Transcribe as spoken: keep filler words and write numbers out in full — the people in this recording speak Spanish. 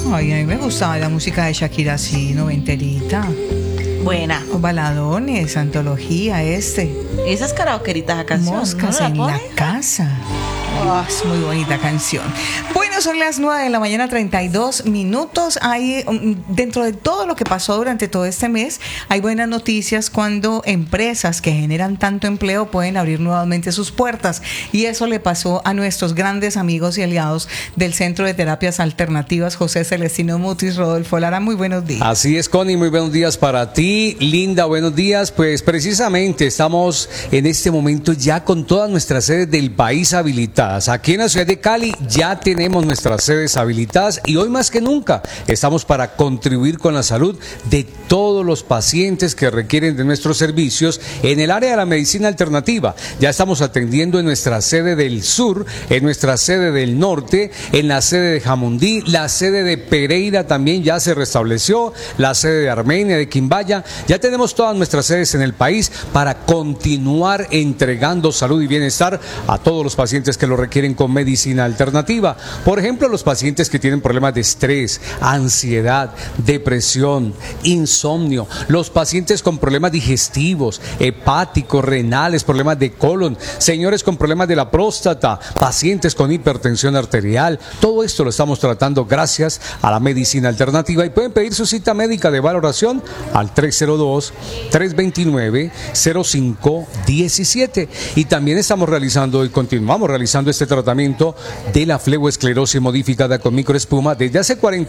Ay, a mí me gustaba la música de Shakira así, noventerita. Buena. O baladones, antología, este. Esas karaokeritas a canción. Moscas ¿no en la la casa. Oh, es muy bonita canción. Bueno, son las nueve de la mañana, treinta y dos minutos. Hay, um, dentro de todo lo que pasó durante todo este mes, hay buenas noticias cuando empresas que generan tanto empleo pueden abrir nuevamente sus puertas. Y eso le pasó a nuestros grandes amigos y aliados del Centro de Terapias Alternativas, José Celestino Mutis. Rodolfo Lara, muy buenos días. Así es, Connie, muy buenos días para ti. Linda, buenos días. Pues precisamente estamos en este momento ya con todas nuestras sedes del país habilitadas. Aquí en la ciudad de Cali ya tenemos nuestras sedes habilitadas y hoy más que nunca estamos para contribuir con la salud de todos los pacientes que requieren de nuestros servicios en el área de la medicina alternativa. Ya estamos atendiendo en nuestra sede del sur, en nuestra sede del norte, en la sede de Jamundí, la sede de Pereira también ya se restableció, la sede de Armenia, de Quimbaya. Ya tenemos todas nuestras sedes en el país para continuar entregando salud y bienestar a todos los pacientes que lo requieren con medicina alternativa. Por ejemplo, los pacientes que tienen problemas de estrés, ansiedad, depresión, insomnio, los pacientes con problemas digestivos, hepáticos, renales, problemas de colon, señores con problemas de la próstata, pacientes con hipertensión arterial. Todo esto lo estamos tratando gracias a la medicina alternativa y pueden pedir su cita médica de valoración al tres cero dos, tres dos nueve, cero cinco uno siete. Y también estamos realizando y continuamos realizando este tratamiento de la fleboesclerosis modificada con microespuma desde hace cuarenta